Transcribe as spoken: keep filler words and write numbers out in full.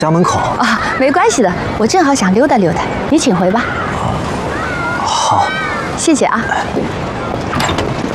家门口。 啊，没关系的，我正好想溜达溜达，你请回吧。 好， 谢谢啊。